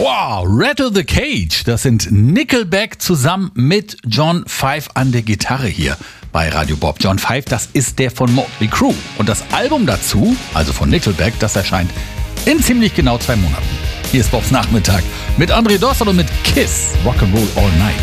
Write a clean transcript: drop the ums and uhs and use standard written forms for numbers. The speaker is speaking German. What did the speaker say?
Wow, Rattle the Cage, das sind Nickelback zusammen mit John Five an der Gitarre hier bei Radio Bob. John Five, das ist der von Motley Crue. Und das Album dazu, also von Nickelback, das erscheint in ziemlich genau 2 Monaten. Hier ist Bobs Nachmittag mit André Dossel und mit Kiss, Rock'n'Roll All Night.